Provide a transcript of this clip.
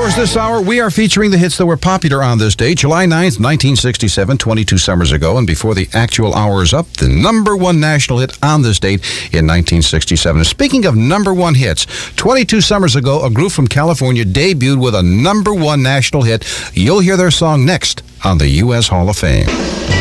course, this hour we are featuring the hits that were popular on this date, July 9th, 1967, 22 summers ago. And before the actual hour is up, the number one national hit on this date in 1967. And speaking of number one hits, 22 summers ago, a group from California debuted with a number one national hit. You'll hear their song next on the U.S. Hall of Fame.